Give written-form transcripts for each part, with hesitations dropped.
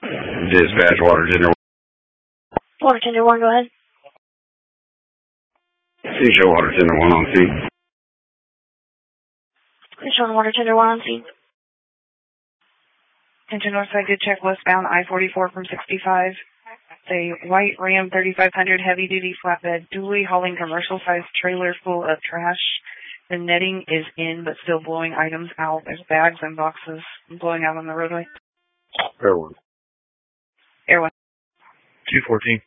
Dispatch, water tender. Water tender 1, go ahead. Show water tender 1 on scene. Showing water tender 1 on scene. Attention Northside, good check westbound I-44 from 65. A white Ram 3500 heavy-duty flatbed dually hauling commercial-sized trailer full of trash. The netting is in, but still blowing items out. There's bags and boxes blowing out on the roadway. Air 1. Air 1. 214.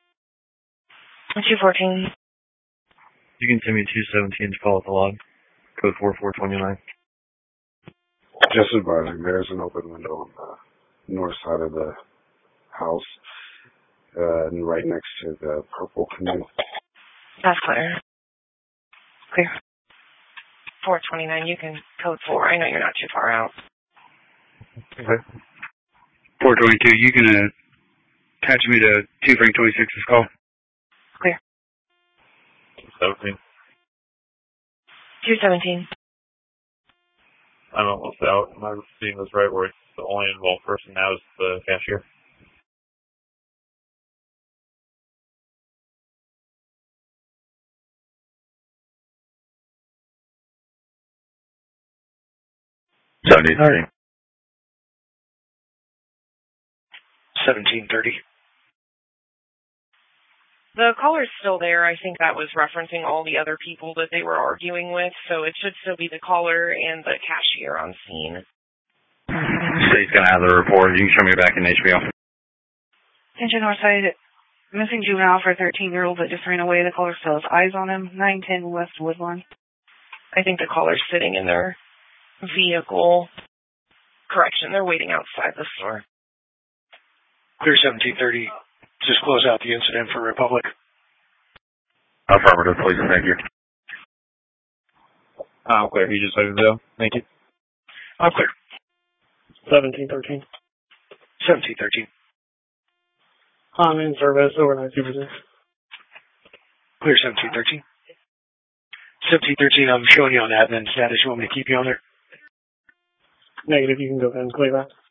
214. You can send me 217 to call at the log. Code 4429. Just advising, there's an open window on the north side of the house, and right next to the purple canoe. That's clear. Clear. 429, you can code 4. I know you're not too far out. Okay. 422, you can attach me to 2 Frank 26's call. Clear. 217. 217. I'm almost out. Am I seeing this right where it's the only involved person now is the cashier? Sorry. 1730. The caller's still there. I think that was referencing all the other people that they were arguing with, so it should still be the caller and the cashier on scene. So he's going to have the report. You can show me back in HBO. Attention Northside, missing juvenile for a 13-year-old that just ran away. The caller still has eyes on him. 910 West Woodlawn. I think the caller's sitting in their vehicle. Correction, they're waiting outside the store. Clear 1730. Just close out the incident for Republic. Affirmative, please. Thank you. I'm clear. You just let it go. Thank you. I'm clear. 1713. 1713. I'm in service, overnight supervisor. Clear 1713. 1713, I'm showing you on admin status. You want me to keep you on there? Negative, you can go ahead and clear that.